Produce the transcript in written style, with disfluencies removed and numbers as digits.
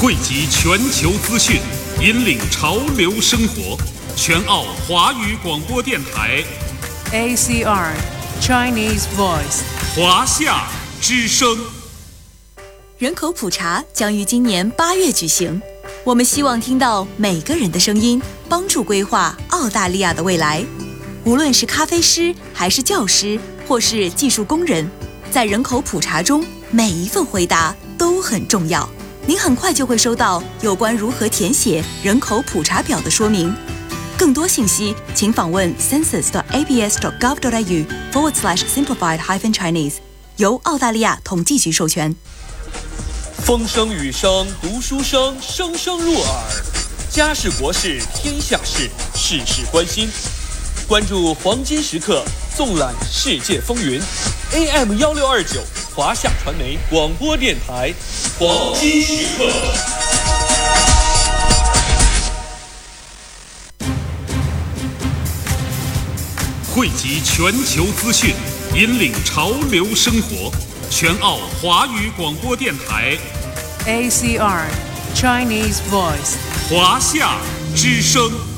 汇集全球资讯，引领潮流生活。全澳华语广播电台 ACR Chinese Voice 华夏之声。 人口普查将于今年8月举行，我们希望听到每个人的声音，帮助规划澳大利亚的未来。无论是咖啡师，还是教师，或是技术工人，在人口普查中，每一份回答都很重要。您很快就会收到有关如何填写人口普查表的说明。更多信息，请访问 census.abs.gov.au/simplified-chinese， 由澳大利亚统计局授权。 风声雨声读书声，声声入耳。家事国事天下事，事事关心。关注黄金时刻，纵览世界风云。AM1629华夏传媒广播电台，黄金时刻。 汇集全球资讯，引领潮流生活。全澳华语广播电台 ACR Chinese Voice 华夏之声。